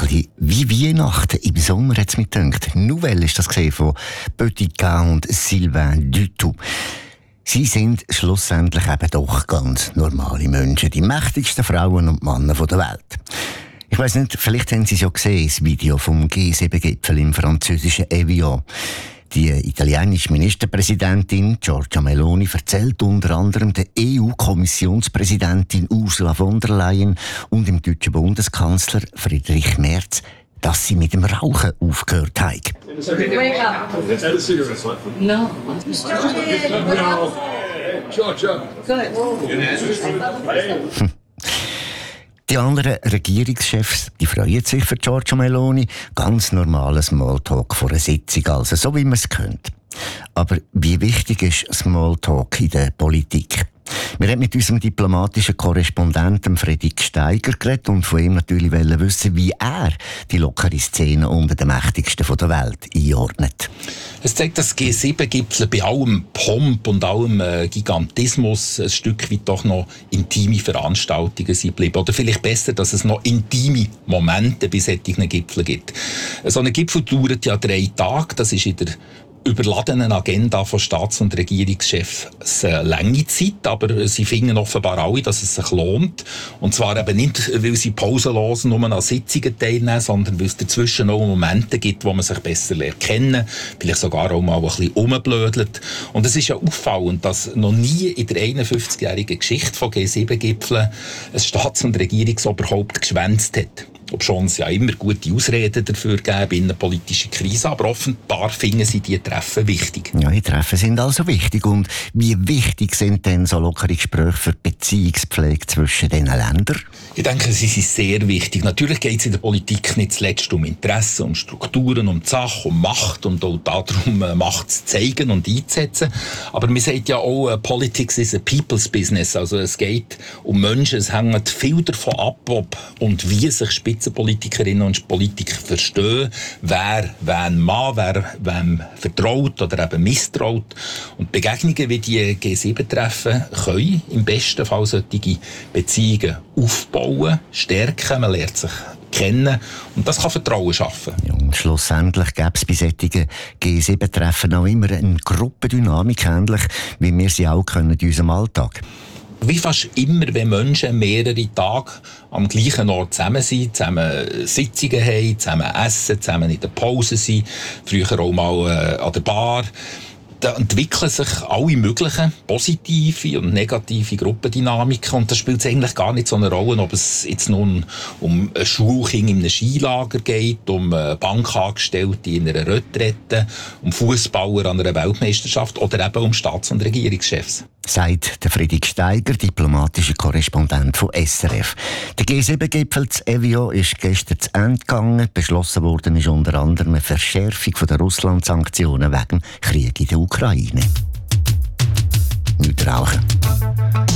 Adi, wie Weihnachten im Sommer hat es mir gedacht. Nouvelle ist das gesehen von Boudica und Sylvain Dutou. Sie sind schlussendlich eben doch ganz normale Menschen, die mächtigsten Frauen und Männer der Welt. Ich weiss nicht, vielleicht haben Sie es ja gesehen, das Video vom G7-Gipfel im französischen Evian. Die italienische Ministerpräsidentin Giorgia Meloni erzählt unter anderem der EU-Kommissionspräsidentin Ursula von der Leyen und dem deutschen Bundeskanzler Friedrich Merz, dass sie mit dem Rauchen aufgehört haben. Wake up. No. Good. Die anderen Regierungschefs, die freuen sich für Giorgia Meloni. Ganz normalen Smalltalk vor einer Sitzung, also so wie man es kennt. Aber wie wichtig ist Smalltalk in der Politik? Wir haben mit unserem diplomatischen Korrespondenten Fredrik Steiger geredet und von ihm natürlich wissen, wie er die lockere Szene unter den Mächtigsten der Welt einordnet. Es zeigt, dass G7-Gipfel bei allem Pomp und allem Gigantismus ein Stück weit doch noch intime Veranstaltungen sind geblieben. Oder vielleicht besser, dass es noch intime Momente bei solchen Gipfeln gibt. So ein Gipfel dauert ja 3 Tage. Das ist in der überladenen Agenda von Staats- und Regierungschefs eine lange Zeit, aber sie finden offenbar alle, dass es sich lohnt. Und zwar eben nicht, weil sie pausenlos nur an Sitzungen teilnehmen, sondern weil es dazwischen auch Momente gibt, wo man sich besser lernt kennen, vielleicht sogar auch mal ein bisschen rumblödelt. Und es ist ja auffallend, dass noch nie in der 51-jährigen Geschichte von G7-Gipfeln ein Staats- und Regierungsoberhaupt geschwänzt hat. Obschon es ja immer gute Ausreden dafür gäbe, innenpolitische Krise, aber offenbar finden sie die Treffen wichtig. Ja, die Treffen sind also wichtig. Und wie wichtig sind denn so lockere Gespräche für die Beziehungspflege zwischen den Ländern? Ich denke, sie sind sehr wichtig. Natürlich geht es in der Politik nicht zuletzt um Interessen, um Strukturen, um die Sache, um Macht und auch darum, Macht zu zeigen und einzusetzen. Aber man sagt ja auch, Politics is a people's business. Also es geht um Menschen, es hängt viel davon ab, ob und wie sich Spitzenpolitikerinnen und Politiker verstehen, wer wen mag, wer wem vertraut oder eben misstraut. Und Begegnungen wie die G7-Treffen können im besten Fall solche Beziehungen aufbauen, stärken, man lernt sich kennen und das kann Vertrauen schaffen. Ja, und schlussendlich gäbe es bei solchen G7-Treffen auch immer eine Gruppendynamik, ähnlich wie wir sie auch können in unserem Alltag. Wie fast immer, wenn Menschen mehrere Tage am gleichen Ort zusammen sind, zusammen Sitzungen haben, zusammen essen, zusammen in der Pause sind, früher auch mal an der Bar, da entwickeln sich alle möglichen positive und negative Gruppendynamiken und das spielt eigentlich gar nicht so eine Rolle, ob es jetzt nun um ein Schulkind in einem Skilager geht, um Bankangestellte in einer Retrette, um Fußballer an einer Weltmeisterschaft oder eben um Staats- und Regierungschefs. Sagt der Fredrik Steiger, diplomatischer Korrespondent von SRF. Der G7-Gipfel zu Evian ist gestern zu Ende gegangen. Beschlossen worden ist unter anderem eine Verschärfung der Russland-Sanktionen wegen Krieg in der Ukraine. Nicht rauchen.